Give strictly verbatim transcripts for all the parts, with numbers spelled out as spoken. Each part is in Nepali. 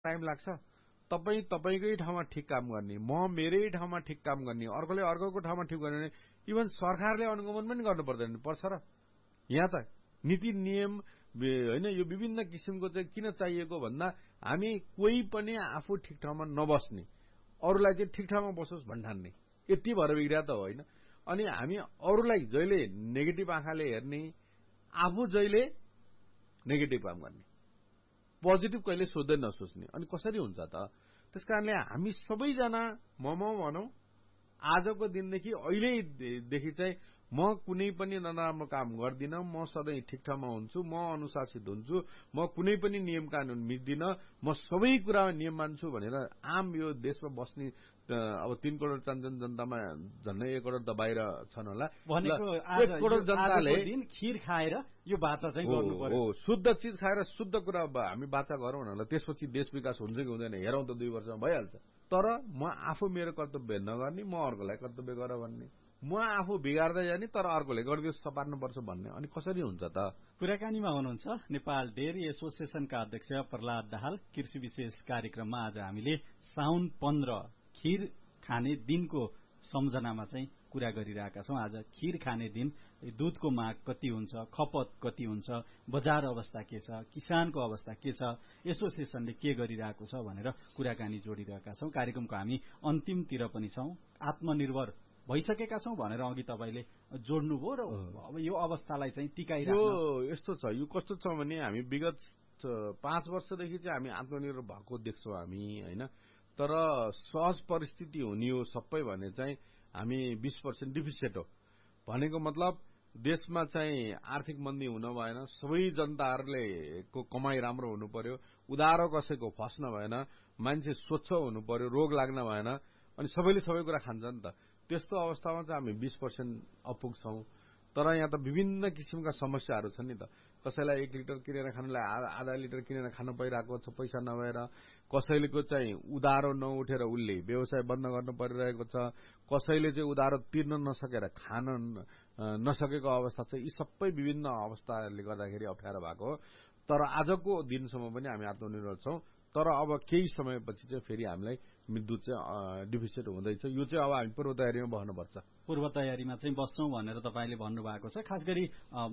टाइम लाग्छ। तपाईँ तपाईँकै ठाउँमा ठिक काम गर्ने, म मेरै ठाउँमा ठिक काम गर्ने, अर्कोले अर्कोको ठाउँमा ठिक गर्ने, इभन सरकारले अनुगमन पनि गर्नु पर्दैन पर्छ र। यहाँ त नीति नियम होइन यो विभिन्न किसिमको चाहिँ किन चाहिएको भन्दा हामी कोही पनि आफू ठिक ठाउँमा नबस्ने, अरूलाई चाहिँ ठिक ठाउँमा बसोस् भन्ठान्ने, यति भएर बिग्रिया त होइन। अनि हामी अरूलाई जहिले नेगेटिभ आँखाले हेर्ने, आफू जहिले नेगेटिभ काम गर्ने, पोजिटिभ कहिले सोच्दै नसोच्ने, अनि कसरी हुन्छ त? त्यस कारणले हामी सबैजना म म भनौँ आजको दिनदेखि अहिलेदेखि चाहिँ म कुनै पनि नराम्रो काम गर्दिनँ, म सधैँ ठिक ठाउँमा हुन्छु, म अनुशासित हुन्छु, म कुनै पनि नियम कानुन मिच्दिनँ, म सबै कुरामा नियम मान्छु भनेर आम यो देशमा बस्ने अब तीन करोड चारजन जनतामा झन्डै एक करोड त बाहिर छन् होला। भनेको एक करोड जनताले खिर खाएर यो बाचा चाहिँ गर्नु पर्यो। हो, शुद्ध चिज खाएर शुद्ध कुरा हामी बाचा गरौँ होला, त्यसपछि देश विकास हुन्छ कि हुँदैन हेरौँ त, दुई वर्षमा भइहाल्छ। तर म आफू मेरो कर्तव्य नगर्ने, म अर्कोलाई कर्तव्य गर भन्ने, म आफू बिगार्दै जाने तर अर्कोले गरिदियो सपार्नुपर्छ भन्ने, अनि कसरी हुन्छ त? कुराकानीमा हुनुहुन्छ नेपाल डेयरी एसोसिएसनका अध्यक्ष प्रहलाद दाहाल। कृषि विशेष कार्यक्रममा आज हामीले साउन पन्ध्र खीर खाने दिनको सम्झनामा चाहिँ कुरा गरिरहेका छौं। आज खीर खाने दिन, दूधको माग कति हुन्छ, खपत कति हुन्छ, बजार अवस्था के छ, किसानको अवस्था के छ, एसोसिएसनले के गरिरहेको छ भनेर कुराकानी जोडिरहेका छौं। कार्यक्रमको हामी अन्तिमतिर पनि छौं। आत्मनिर्भर भइसकेका छौं भनेर अघि तपाईले जोड्नुभयो र अब यो अवस्थालाई चाहिँ टिकाइराख्न यो यस्तो छ। यो कस्तो छ भने हामी विगत पाँच वर्षदेखि चाहिँ हामी आत्मनिर्भर भएको देख्छौं हामी, होइन। तर सहज परिस्थिति हुने हो सबै भने चाहिँ हामी बीस पर्सेन्ट डिफिसिट हो भनेको मतलब देशमा चाहिँ आर्थिक मन्दी हुन भएन, सबै जनताहरूले को कमाई राम्रो हुनु पर्यो, उधारो कसैको फस्न भएन, मान्छे स्वच्छ हुनु पर्यो, रोग लाग्न भएन, अनि सबैले सबै कुरा खान्छ नि त। त्यस्तो अवस्थामा चाहिँ हामी बीस पर्सेन्ट अपुग्छौं। तर यहाँ त विभिन्न किसिमका समस्याहरू छन् नि त। कसैलाई एक लिटर किनेर खानलाई आधा लिटर किनेर खान पाइरहेको छ पैसा नभएर, कसैलेको चाहिँ उधारो नउठेर उसले व्यवसाय बन्द गर्नु परिरहेको छ, कसैले चाहिँ उधारो तिर्न नसकेर खान नसकेको अवस्था छ। यी सबै विभिन्न अवस्थाहरूले गर्दाखेरि अप्ठ्यारो भएको हो। तर आजको दिनसम्म पनि हामी आत्मनिर्भर छौं। तर अब केही समयपछि चाहिँ फेरि हामीलाई दूध चाहिँ डिफिसिट हुँदैछ। यो चाहिँ अब हामी पूर्व तयारीमा बस्नुपर्छ। पूर्व तयारीमा चाहिँ बस्छौं भनेर तपाईले भन्नुभएको छ। खास गरी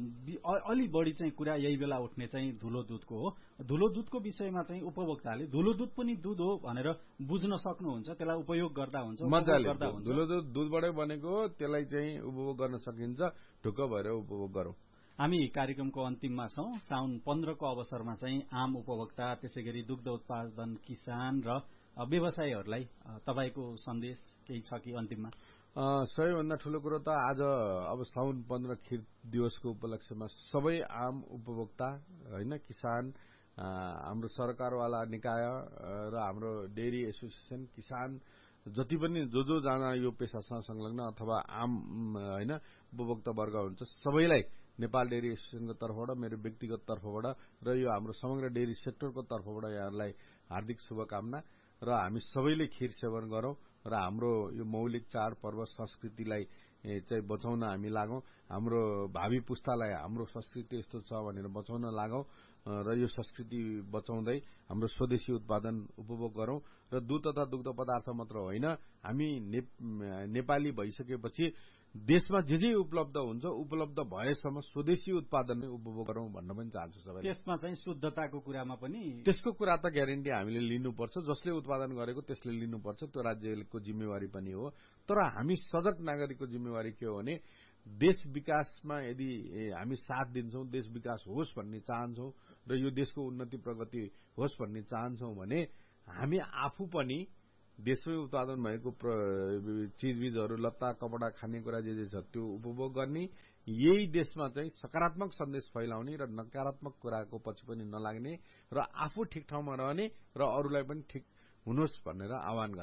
अलि बढी चाहिँ कुरा यही बेला उठ्ने चाहिँ धुलो दुधको हो। धुलो दुधको विषयमा चाहिँ उपभोक्ताले धुलो दुध पनि दुध हो भनेर बुझ्न सक्नुहुन्छ, त्यसलाई उपयोग गर्दा हुन्छ, मजाले गर्दा हुन्छ। धुलो दुध दुधबाटै बनेको हो, त्यसलाई चाहिँ उपभोग गर्न सकिन्छ, ढुक्क भएर उपभोग गरौँ। हामी कार्यक्रमको अन्तिममा छौं। साउन पन्ध्रको अवसरमा चाहिँ आम उपभोक्ता, त्यसैगरी दुग्ध उत्पादन किसान र व्यवसायीहरूलाई तपाईको सन्देश केही छ कि अन्तिममा? सबैभन्दा ठूलो कुरो त आज अब साउन पन्ध्र खीर दिवसको उपलक्ष्यमा सबै आम उपभोक्ता, होइन, किसान, हाम्रो सरकारवाला निकाय र हाम्रो डेयरी एसोसिएसन, किसान, जति पनि जो जो जना यो पेसासँग संलग्न अथवा आम, होइन, उपभोक्ता वर्ग हुन्छ, सबैलाई नेपाल डेयरी एसोसिएसनको तर्फबाट, मेरो व्यक्तिगत तर्फबाट र यो हाम्रो समग्र डेयरी सेक्टरको तर्फबाट यहाँहरूलाई हार्दिक शुभकामना। र हामी सबैले खीर सेवन गरौं र हाम्रो यो मौलिक चाड पर्व संस्कृतिलाई चाहिँ बचाउन हामी लागौं। हाम्रो भावी पुस्तालाई हाम्रो संस्कृति यस्तो छ भनेर बचाउन लागौं र यो संस्कृति बचाउँदै हाम्रो स्वदेशी उत्पादन उपभोग गरौं। र दूध तथा दुग्ध पदार्थ मात्र होइन, हामी नेपाली भइसकेपछि देशमा जे जे उपलब्ध हुन्छ उपलब्ध भएसम्म स्वदेशी उत्पादन नै उपभोग गरौं भन्न पनि चाहन्छु सबैले। त्यसमा चाहिँ शुद्धताको कुरामा पनि त्यसको कुरा त ग्यारेन्टी हामीले लिनुपर्छ। जसले उत्पादन गरेको त्यसले लिनुपर्छ, त्यो राज्यको जिम्मेवारी पनि हो। तर हामी सजग नागरिकको जिम्मेवारी के हो भने देश विकासमा यदि हामी साथ दिन्छौं, देश विकास होस् भन्ने चाहन्छौं र यो देशको उन्नति प्रगति होस् भन्ने चाहन्छौं भने हामी आफू पनि देशमै उत्पादन भएको चिजबिजहरू, लत्ता कपडा, खानेकुरा जे जे छ त्यो उपभोग गर्ने, यही देशमा चाहिँ सकारात्मक सन्देश फैलाउने र नकारात्मक कुराको पछि पनि नलाग्ने र आफू ठिक ठाउँमा रहने र अरूलाई पनि ठिक हुनुहोस् भनेर आह्वान गर्ने।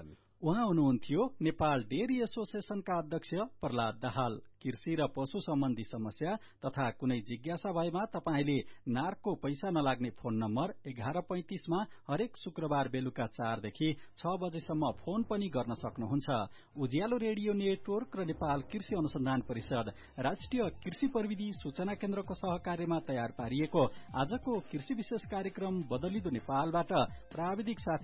उहाँ हुनुहुन्थ्यो नेपाल डेयरी एसोसिएसनका अध्यक्ष प्रहलाद दाहाल। कृषि र पशु सम्बन्धी समस्या तथा कुनै जिज्ञासा भएमा तपाईले नार्कको पैसा नलाग्ने फोन नम्बर एघार पैंतिसमा हरेक शुक्रबार बेलुका चारदेखि छ बजेसम्म फोन पनि गर्न सक्नुहुन्छ। उज्यालो रेडियो नेटवर्क र नेपाल कृषि अनुसन्धान परिषद राष्ट्रिय कृषि प्रविधि सूचना केन्द्रको सहकार्यमा तयार पारिएको आजको कृषि विशेष कार्यक्रम बदलिदो नेपालबाट प्राविधिक साथी